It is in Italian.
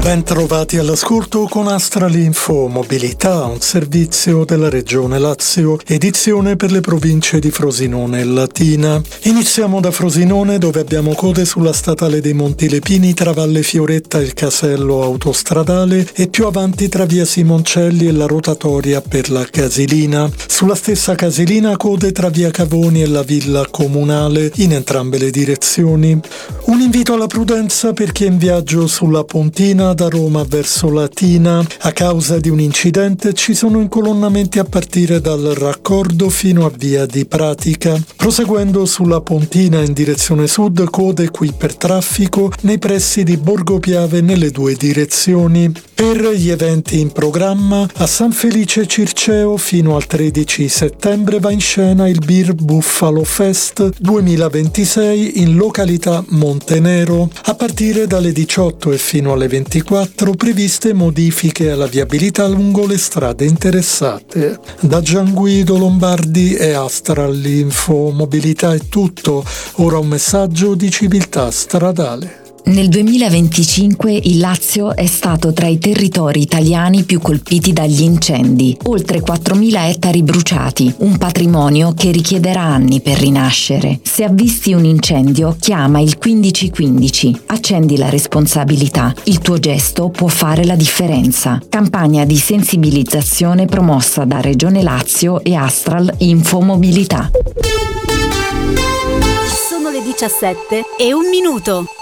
Ben trovati all'ascolto con Astral Info Mobilità, un servizio della Regione Lazio, edizione per le province di Frosinone e Latina. Iniziamo da Frosinone, dove abbiamo code sulla statale dei Monti Lepini tra Valle Fioretta e il casello autostradale e più avanti tra via Simoncelli e la rotatoria per la Casilina. Sulla stessa Casilina code tra via Cavoni e la villa comunale in entrambe le direzioni. Un invito alla prudenza per chi è in viaggio sulla Pontina da Roma verso Latina. A causa di un incidente ci sono incolonnamenti a partire dal raccordo fino a via di Pratica. Proseguendo sulla Pontina in direzione sud, code qui per traffico nei pressi di Borgo Piave nelle due direzioni. Per gli eventi in programma, a San Felice Circeo fino al 13 settembre va in scena il Beer Buffalo Fest 2026 in località Montenero. A partire dalle 18 e fino alle 24 previste modifiche alla viabilità lungo le strade interessate. Da Gianguido Lombardi e Astral Info Mobilità è tutto. Ora un messaggio di civiltà stradale. Nel 2025 il Lazio è stato tra i territori italiani più colpiti dagli incendi. Oltre 4.000 ettari bruciati, un patrimonio che richiederà anni per rinascere. Se avvisti un incendio, chiama il 1515. Accendi la responsabilità. Il tuo gesto può fare la differenza. Campagna di sensibilizzazione promossa da Regione Lazio e Astral Info Mobilità. Sono le 17:01.